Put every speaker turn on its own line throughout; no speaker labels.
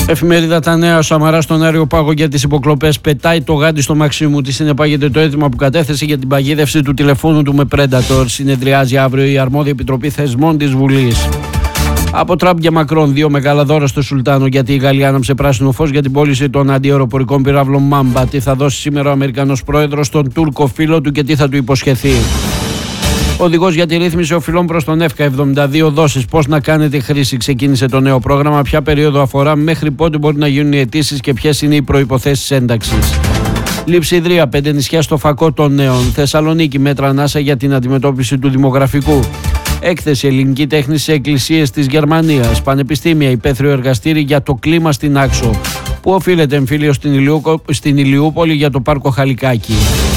Εφημερίδα Τα Νέα. Ο Σαμαράς στον Άριο Πάγο για τις υποκλοπές. Πετάει το γάντι στο Μαξίμου. Τι συνεπάγεται το αίτημα που κατέθεσε για την παγίδευση του τηλεφώνου του με Predator. Συνεδριάζει αύριο η αρμόδια επιτροπή θεσμών της Βουλής. Από Τραμπ για Μακρόν, 2 μεγάλα δώρα στο Σουλτάνο, γιατί η Γαλλία άναψε πράσινο φως για την πώληση των αντιαεροπορικών πυράβλων Μάμπα. Τι θα δώσει σήμερα ο Αμερικανός πρόεδρος στον Τούρκο φίλο του και τι θα του υποσχεθεί. Οδηγός για τη ρύθμιση οφειλών προς τον ΕΦΚΑ, 72 δόσεις. Πώς να κάνετε χρήση, ξεκίνησε το νέο πρόγραμμα. Ποια περίοδο αφορά, μέχρι πότε μπορεί να γίνουν οι αιτήσεις και ποιες είναι οι προϋποθέσεις ένταξης. Λειψιδρία, 5 νησιά στο φακό των νέων. Θεσσαλονίκη, μέτρα ανάσα για την αντιμετώπιση του δημογραφικού. Έκθεση ελληνική τέχνη σε εκκλησίες της Γερμανίας. Πανεπιστήμια, υπαίθριο εργαστήρι για το κλίμα στην Άξο. Πού οφείλεται εμφύλιο στην Ηλιούπολη για το πάρκο Χαλικάκη.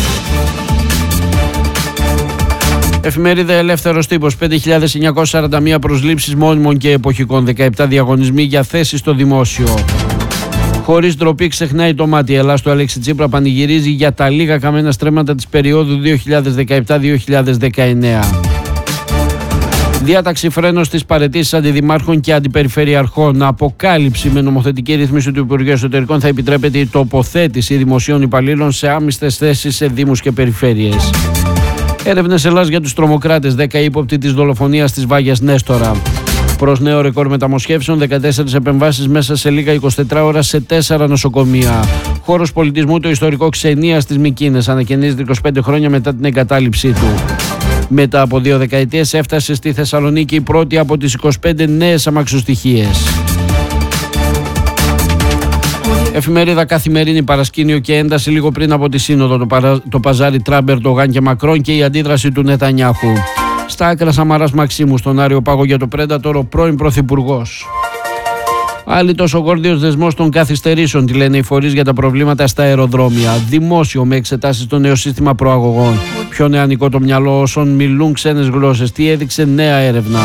Εφημερίδα Ελεύθερος Τύπος, 5.941 προσλήψεις μόνιμων και εποχικών, 17 διαγωνισμοί για θέσεις στο δημόσιο. Χωρίς ντροπή ξεχνάει το μάτι. Ελλάς του Αλέξη Τσίπρα πανηγυρίζει για τα λίγα καμένα στρέμματα της περίοδου 2017-2019. Διάταξη φρένος στις παραιτήσεις αντιδημάρχων και αντιπεριφερειαρχών. Αποκάλυψη: με νομοθετική ρύθμιση του Υπουργείου Εσωτερικών θα επιτρέπεται η τοποθέτηση δημοσίων υπαλλήλων σε άμυστες θέσεις σε δήμους και περιφέρειες. Έρευνες Ελλάς για τους τρομοκράτες, 10 ύποπτοι της δολοφονίας της Βάγιας Νέστορα. Προς νέο ρεκόρ μεταμοσχεύσεων, 14 επεμβάσεις μέσα σε λίγα 24 ώρα σε 4 νοσοκομεία. Χώρος πολιτισμού, το ιστορικό Ξενίας της Μυκίνες, ανακαινίζεται 25 χρόνια μετά την εγκατάλειψή του. Μετά από 2 δεκαετίες έφτασε στη Θεσσαλονίκη η πρώτη από τις 25 νέες αμαξοστοιχίες. Εφημερίδα Καθημερινή, παρασκήνιο και ένταση λίγο πριν από τη σύνοδο, το παζάρι Τραμπ, Ερντογάν και Μακρόν και η αντίδραση του Νετανιάχου. Στα άκρα Σαμαράς Μαξίμου στον Άριο Πάγο για το Predator, ο πρώην πρωθυπουργός. Άλλη τόσο γόρδιος δεσμός των καθυστερήσεων, τι λένε οι φορείς για τα προβλήματα στα αεροδρόμια. Δημόσιο με εξετάσεις στο νέο σύστημα προαγωγών. Πιο νεανικό το μυαλό όσων μιλούν ξένες γλώσσες. Τι έδειξε νέα έρευνα.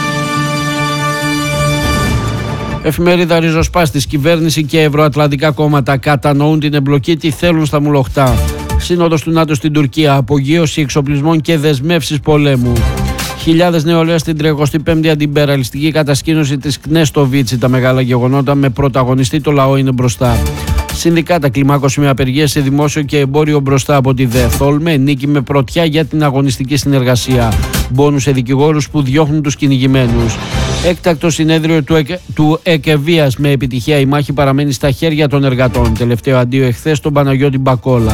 Εφημερίδα Ριζοσπάστης, κυβέρνηση και ευρωατλαντικά κόμματα κατανοούν την εμπλοκή, τι θέλουν στα μουλοχτά. Σύνοδος του ΝΑΤΟ στην Τουρκία, απογείωση εξοπλισμών και δεσμεύσεις πολέμου. Χιλιάδες νεολαία στην 35η αντιμπεραλιστική κατασκήνωση της ΚΝΕ στο Βίτσι. Τα μεγάλα γεγονότα με πρωταγωνιστή το λαό είναι μπροστά. Συνδικάτα, κλιμάκωση με απεργίες σε δημόσιο και εμπόριο μπροστά από τη ΔΕ. Θόλμε, νίκη με πρωτιά για την αγωνιστική συνεργασία. Μπόνους σε δικηγόρους που διώχνουν τους κυνηγημένους. Έκτακτο συνέδριο του ΕΚΕΒΙΑΣ με επιτυχία. Η μάχη παραμένει στα χέρια των εργατών. Τελευταίο αντίο εχθές στον Παναγιώτη Μπακόλα.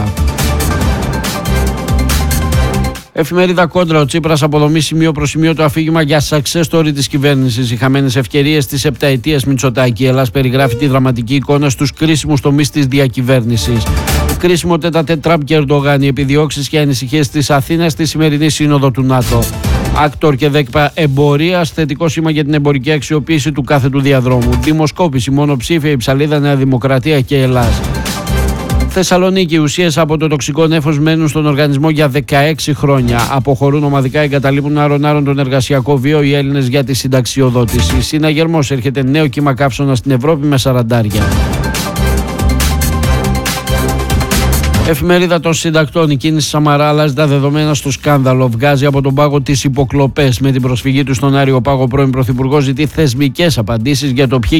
Εφημερίδα Κόντρα, ο Τσίπρας αποδομεί σημείο προς σημείο το αφήγημα για success story της κυβέρνησης. Οι χαμένες ευκαιρίες της επταετίας Μητσοτάκη. Η Ελλάς περιγράφει τη δραματική εικόνα στους κρίσιμους τομείς της διακυβέρνησης. Κρίσιμο τέτα Τραμπ και Ερντογάν, οι επιδιώξεις και ανησυχίες της Αθήνας στη σημερινή σύνοδο του ΝΑΤΟ. Άκτορ και ΔΕΚΠΑ εμπορίας, θετικό σήμα για την εμπορική αξιοποίηση του κάθετου διαδρόμου. Δημοσκόπηση, μονοψήφια η Ψαλίδα, Νέα Δημοκρατία και Ελλάς. Θεσσαλονίκη, ουσίες από το τοξικό νέφος μένουν στον οργανισμό για 16 χρόνια. Αποχωρούν ομαδικά, εγκαταλείπουν άρον-άρον τον εργασιακό βίο οι Έλληνες για τη συνταξιοδότηση. Συναγερμός, έρχεται νέο κύμα καύσωνα στην Ευρώπη με 40. Εφημερίδα των Συντακτών, η κίνηση Σαμαρά αλλάζει τα δεδομένα στο σκάνδαλο. Βγάζει από τον πάγο τις υποκλοπές. Με την προσφυγή του στον Άριο Πάγο, πρώην πρωθυπουργός ζητεί θεσμικές απαντήσεις για το ποιοι